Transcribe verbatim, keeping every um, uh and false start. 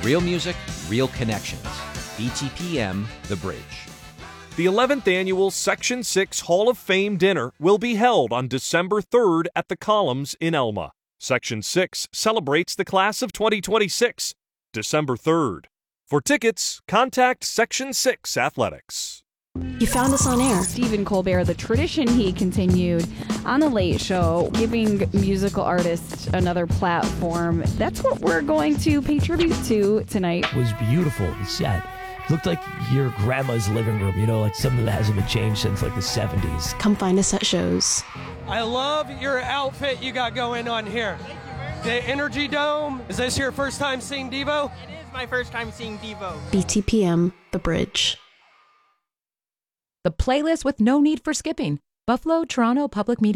Real music, real connections. B T P M, The Bridge. The eleventh Annual Section six Hall of Fame Dinner will be held on December third at the Columns in Elma. Section six celebrates the class of twenty twenty-six, December third. For tickets, contact Section six Athletics. You found us on air. Stephen Colbert, the tradition he continued on The Late Show, giving musical artists another platform. That's what we're going to pay tribute to tonight. It was beautiful, the set. It looked like your grandma's living room, you know, like something that hasn't been changed since like the seventies. Come find us at shows. I love your outfit you got going on here. The Energy Dome. Is this your first time seeing Devo? It is my first time seeing Devo. B T P M, The Bridge. The playlist with no need for skipping. Buffalo Toronto Public Media.